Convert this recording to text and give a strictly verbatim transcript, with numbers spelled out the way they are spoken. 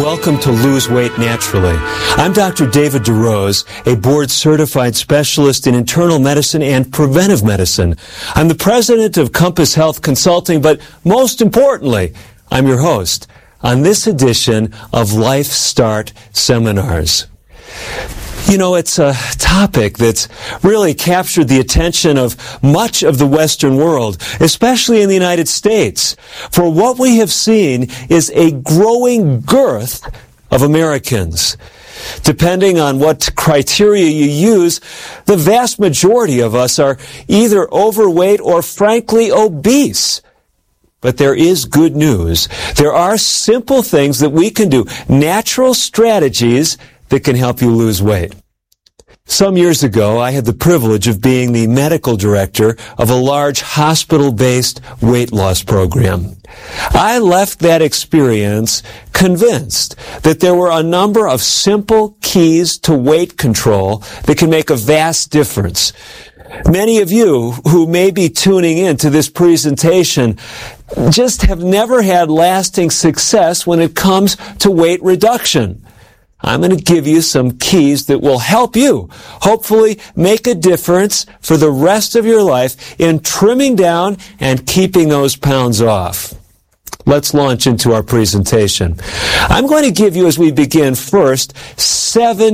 welcome to Lose Weight Naturally. I'm Doctor David DeRose, a board-certified specialist in internal medicine and preventive medicine. I'm the president of Compass Health Consulting, but most importantly, I'm your host on this edition of Life Start Seminars. You know, it's a topic that's really captured the attention of much of the Western world, especially in the United States. For what we have seen is a growing girth of Americans. Depending on what criteria you use, the vast majority of us are either overweight or frankly obese. But there is good news. There are simple things that we can do, natural strategies that can help you lose weight. Some years ago, I had the privilege of being the medical director of a large hospital-based weight loss program. I left that experience convinced that there were a number of simple keys to weight control that can make a vast difference. Many of you who may be tuning in to this presentation just have never had lasting success when it comes to weight reduction. I'm going to give you some keys that will help you hopefully make a difference for the rest of your life in trimming down and keeping those pounds off. Let's launch into our presentation. I'm going to give you, as we begin, first, seven